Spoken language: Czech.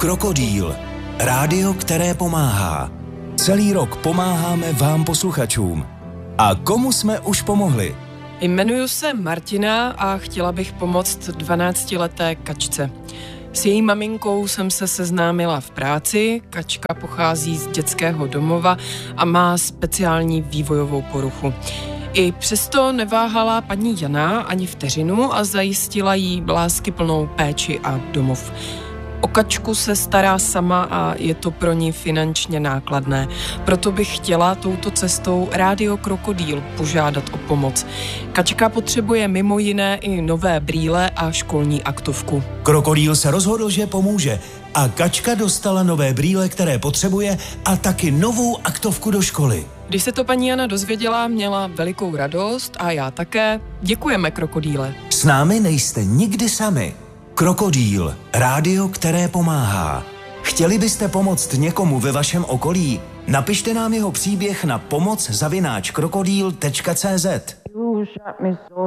Krokodýl. Rádio, které pomáhá. Celý rok pomáháme vám posluchačům. A komu jsme už pomohli? Jmenuji se Martina a chtěla bych pomoct 12leté kačce. S její maminkou jsem se seznámila v práci, kačka pochází z dětského domova a má speciální vývojovou poruchu. I přesto neváhala paní Jana ani vteřinu a zajistila jí láskyplnou péči a domov. O kačku se stará sama a je to pro ní finančně nákladné. Proto bych chtěla touto cestou Rádio Krokodýl požádat o pomoc. Kačka potřebuje mimo jiné i nové brýle a školní aktovku. Krokodýl se rozhodl, že pomůže a kačka dostala nové brýle, které potřebuje a taky novou aktovku do školy. Když se to paní Jana dozvěděla, měla velikou radost a já také. Děkujeme, Krokodýle. S námi nejste nikdy sami. Krokodýl, rádio, které pomáhá. Chtěli byste pomoct někomu ve vašem okolí? Napište nám jeho příběh na pomoc@krokodýl.cz.